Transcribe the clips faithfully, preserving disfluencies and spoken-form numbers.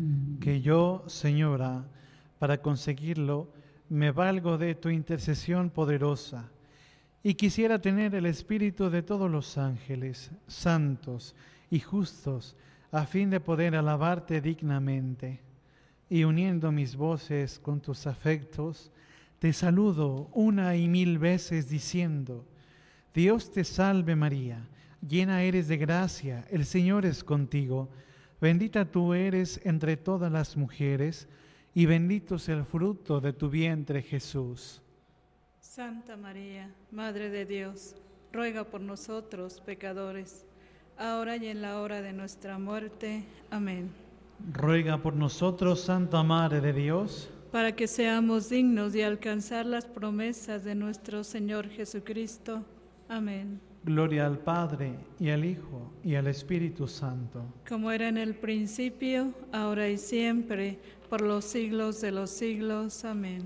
que yo, Señora, para conseguirlo, me valgo de tu intercesión poderosa y quisiera tener el espíritu de todos los ángeles, santos y justos, a fin de poder alabarte dignamente. Y uniendo mis voces con tus afectos, te saludo una y mil veces diciendo: Dios te salve María, llena eres de gracia, el Señor es contigo. Bendita tú eres entre todas las mujeres, y bendito es el fruto de tu vientre, Jesús. Santa María, Madre de Dios, ruega por nosotros pecadores, ahora y en la hora de nuestra muerte. Amén. Ruega por nosotros, Santa Madre de Dios, para que seamos dignos de alcanzar las promesas de nuestro Señor Jesucristo. Amén. Gloria al Padre, y al Hijo, y al Espíritu Santo. Como era en el principio, ahora y siempre, por los siglos de los siglos. Amén.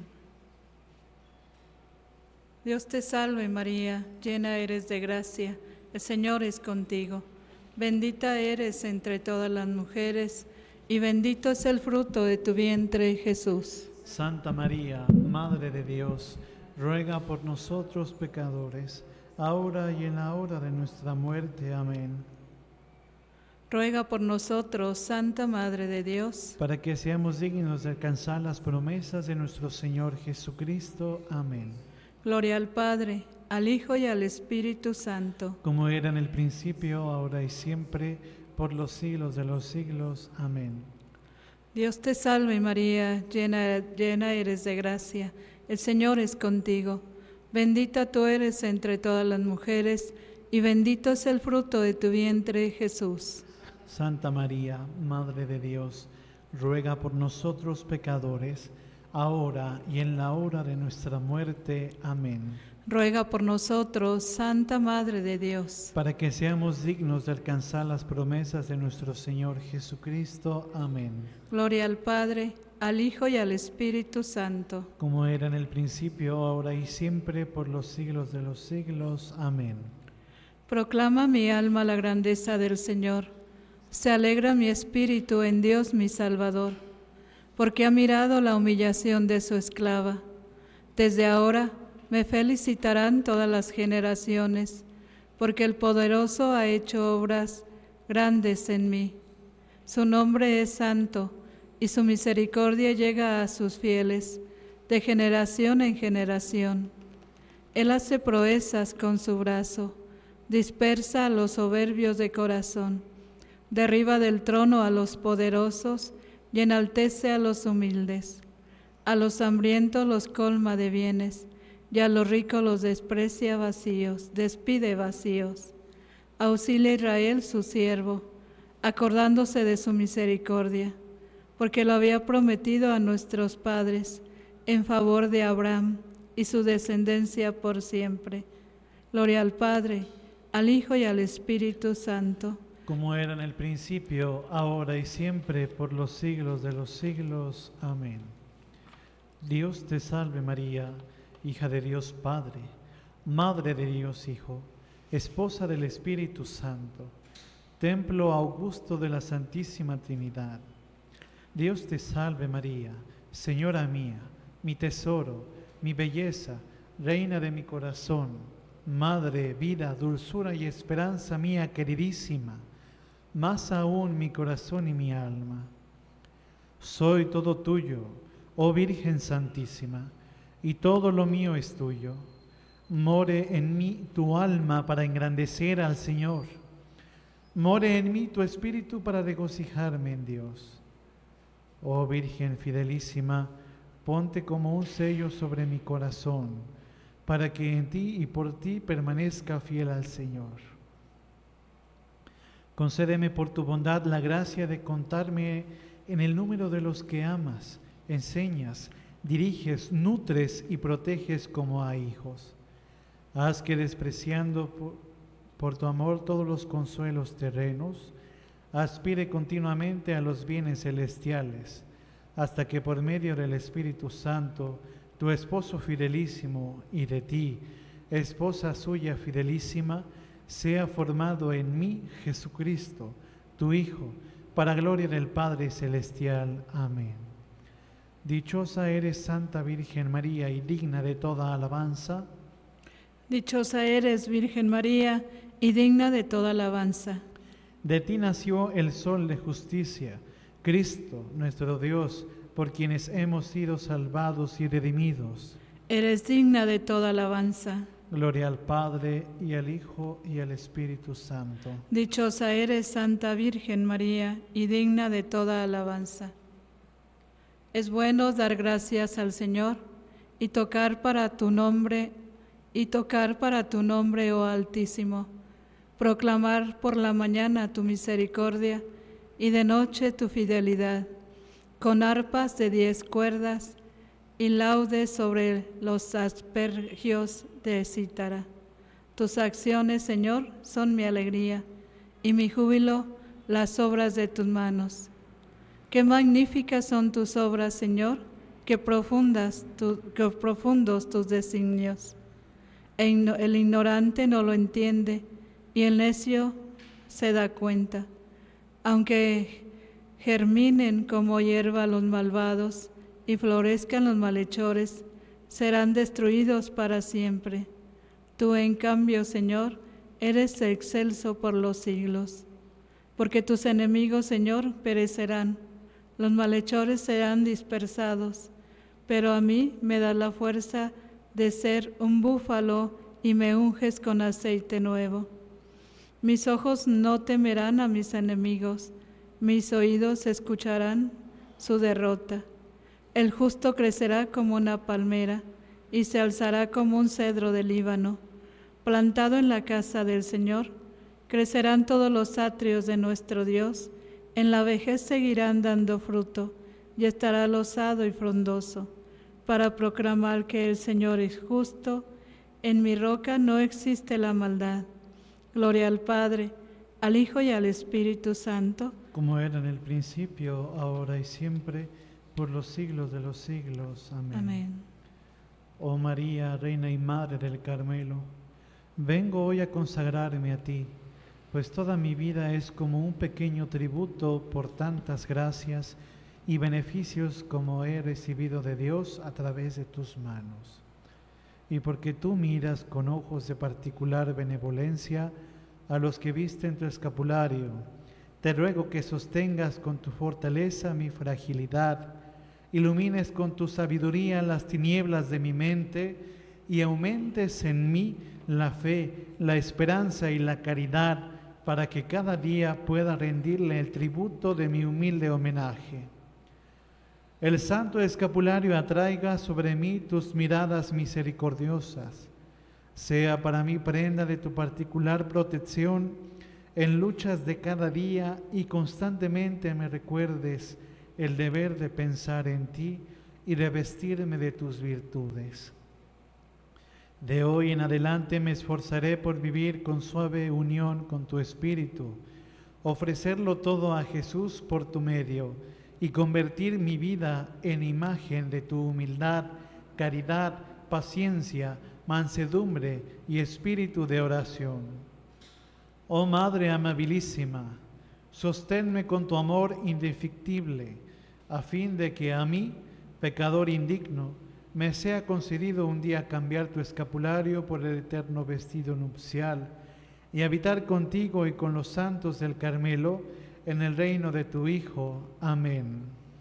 Dios te salve María, llena eres de gracia, el Señor es contigo. Bendita eres entre todas las mujeres, y bendito es el fruto de tu vientre, Jesús. Santa María, Madre de Dios, ruega por nosotros pecadores, ahora y en la hora de nuestra muerte. Amén. Ruega por nosotros, Santa Madre de Dios, para que seamos dignos de alcanzar las promesas de nuestro Señor Jesucristo. Amén. Gloria al Padre, al Hijo y al Espíritu Santo. Como era en el principio, ahora y siempre, por los siglos de los siglos. Amén. Dios te salve María, llena, llena eres de gracia, el Señor es contigo. Bendita tú eres entre todas las mujeres, y bendito es el fruto de tu vientre, Jesús. Santa María, Madre de Dios, ruega por nosotros pecadores, ahora y en la hora de nuestra muerte. Amén. Ruega por nosotros, Santa Madre de Dios, para que seamos dignos de alcanzar las promesas de nuestro Señor Jesucristo. Amén. Gloria al Padre, al Hijo y al Espíritu Santo. Como era en el principio, ahora y siempre, por los siglos de los siglos. Amén. Proclama mi alma la grandeza del Señor. Se alegra mi espíritu en Dios mi Salvador, porque ha mirado la humillación de su esclava. Desde ahora me felicitarán todas las generaciones, porque el Poderoso ha hecho obras grandes en mí. Su nombre es santo, y su misericordia llega a sus fieles, de generación en generación. Él hace proezas con su brazo, dispersa a los soberbios de corazón, derriba del trono a los poderosos y enaltece a los humildes. A los hambrientos los colma de bienes, y a los ricos los desprecia vacíos, despide vacíos. Auxilia a Israel su siervo, acordándose de su misericordia, porque lo había prometido a nuestros padres, en favor de Abraham y su descendencia por siempre. Gloria al Padre, al Hijo y al Espíritu Santo. Como era en el principio, ahora y siempre, por los siglos de los siglos. Amén. Dios te salve María, hija de Dios Padre, Madre de Dios Hijo, esposa del Espíritu Santo, templo augusto de la Santísima Trinidad. Dios te salve María, Señora mía, mi tesoro, mi belleza, reina de mi corazón, madre, vida, dulzura y esperanza mía queridísima, más aún mi corazón y mi alma. Soy todo tuyo, oh Virgen Santísima, y todo lo mío es tuyo. More en mí tu alma para engrandecer al Señor. More en mí tu espíritu para regocijarme en Dios. Oh Virgen fidelísima, ponte como un sello sobre mi corazón, para que en ti y por ti permanezca fiel al Señor. Concédeme por tu bondad la gracia de contarme en el número de los que amas, enseñas, diriges, nutres y proteges como a hijos. Haz que despreciando por, por tu amor todos los consuelos terrenos, aspire continuamente a los bienes celestiales, hasta que por medio del Espíritu Santo, tu esposo fidelísimo y de ti, esposa suya fidelísima, sea formado en mí Jesucristo, tu Hijo, para gloria del Padre Celestial. Amén. Dichosa eres, Santa Virgen María, y digna de toda alabanza. Dichosa eres, Virgen María, y digna de toda alabanza. De ti nació el Sol de justicia, Cristo, nuestro Dios, por quienes hemos sido salvados y redimidos. Eres digna de toda alabanza. Gloria al Padre, y al Hijo, y al Espíritu Santo. Dichosa eres, Santa Virgen María, y digna de toda alabanza. Es bueno dar gracias al Señor y tocar para tu nombre, y tocar para tu nombre, oh Altísimo. Proclamar por la mañana tu misericordia y de noche tu fidelidad, con arpas de diez cuerdas y laudes sobre los aspergios de cítara. Tus acciones, Señor, son mi alegría, y mi júbilo las obras de tus manos. Qué magníficas son tus obras, Señor, qué, profundas tu, qué profundos tus designios. El ignorante no lo entiende, y el necio se da cuenta. Aunque germinen como hierba los malvados y florezcan los malhechores, serán destruidos para siempre. Tú, en cambio, Señor, eres excelso por los siglos. Porque tus enemigos, Señor, perecerán, los malhechores serán dispersados, pero a mí me da la fuerza de ser un búfalo y me unges con aceite nuevo. Mis ojos no temerán a mis enemigos, mis oídos escucharán su derrota. El justo crecerá como una palmera y se alzará como un cedro del Líbano. Plantado en la casa del Señor, crecerán todos los atrios de nuestro Dios. En la vejez seguirán dando fruto y estará lozado y frondoso, para proclamar que el Señor es justo. En mi roca no existe la maldad. Gloria al Padre, al Hijo y al Espíritu Santo, como era en el principio, ahora y siempre, por los siglos de los siglos. Amén. Amén. Oh María, Reina y Madre del Carmelo, vengo hoy a consagrarme a ti, pues toda mi vida es como un pequeño tributo por tantas gracias y beneficios como he recibido de Dios a través de tus manos. Y porque tú miras con ojos de particular benevolencia a los que visten tu escapulario, te ruego que sostengas con tu fortaleza mi fragilidad, ilumines con tu sabiduría las tinieblas de mi mente y aumentes en mí la fe, la esperanza y la caridad, para que cada día pueda rendirle el tributo de mi humilde homenaje. El santo escapulario atraiga sobre mí tus miradas misericordiosas, sea para mí prenda de tu particular protección en luchas de cada día y constantemente me recuerdes el deber de pensar en ti y de vestirme de tus virtudes. De hoy en adelante me esforzaré por vivir con suave unión con tu Espíritu, ofrecerlo todo a Jesús por tu medio y convertir mi vida en imagen de tu humildad, caridad, paciencia, mansedumbre y espíritu de oración. Oh Madre amabilísima, sosténme con tu amor indefectible, a fin de que a mí, pecador indigno, me sea concedido un día cambiar tu escapulario por el eterno vestido nupcial y habitar contigo y con los santos del Carmelo en el reino de tu Hijo. Amén.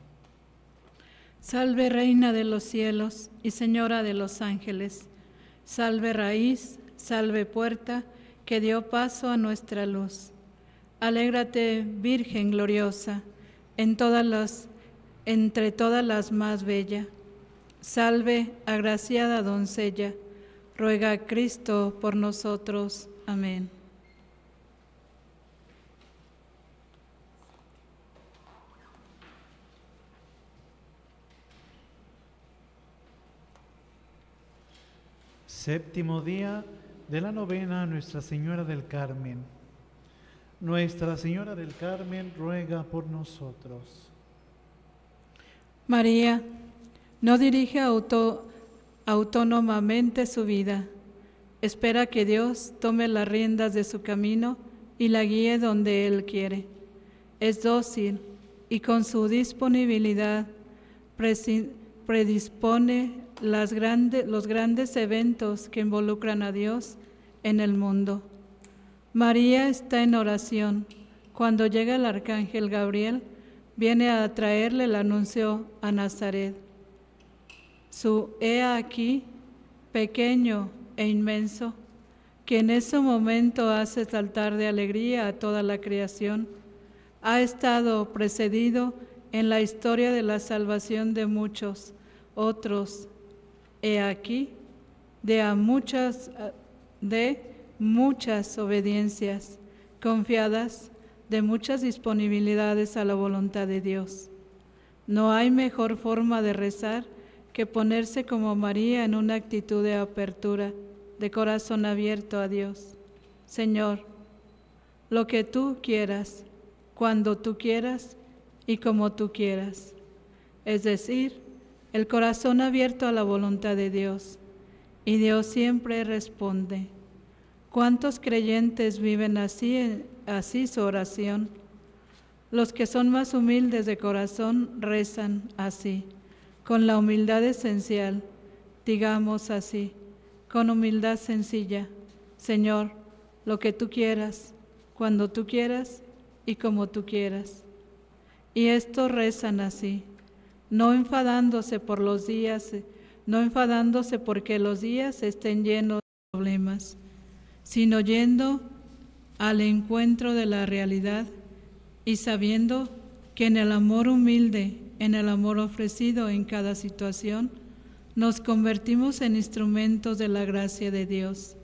Salve, Reina de los cielos y Señora de los ángeles. Salve, raíz, salve, puerta, que dio paso a nuestra luz. Alégrate, Virgen gloriosa, en todas las, entre todas las más bella. Salve, agraciada doncella, ruega a Cristo por nosotros. Amén. Séptimo día de la novena a Nuestra Señora del Carmen. Nuestra Señora del Carmen ruega por nosotros. María no dirige auto, autónomamente su vida. Espera que Dios tome las riendas de su camino y la guíe donde Él quiere. es dócil y con su disponibilidad presi- predispone las grande- los grandes eventos que involucran a Dios en el mundo. María está en oración. Cuando llega el arcángel Gabriel, viene a traerle el anuncio a Nazaret. Su he aquí, pequeño e inmenso, que en ese momento hace saltar de alegría a toda la creación, ha estado precedido en la historia de la salvación de muchos otros. He aquí, de a muchas, de muchas obediencias confiadas, de muchas disponibilidades a la voluntad de Dios. No hay mejor forma de rezar que ponerse como María en una actitud de apertura, de corazón abierto a Dios. Señor, lo que tú quieras, cuando tú quieras y como tú quieras. Es decir, el corazón abierto a la voluntad de Dios. Y Dios siempre responde. ¿Cuántos creyentes viven así, así su oración? Los que son más humildes de corazón rezan así, con la humildad esencial, digamos así, con humildad sencilla. Señor, lo que tú quieras, cuando tú quieras y como tú quieras. Y estos rezan así, no enfadándose por los días, no enfadándose porque los días estén llenos de problemas, sino yendo al encuentro de la realidad y sabiendo que en el amor humilde, en el amor ofrecido en cada situación, nos convertimos en instrumentos de la gracia de Dios.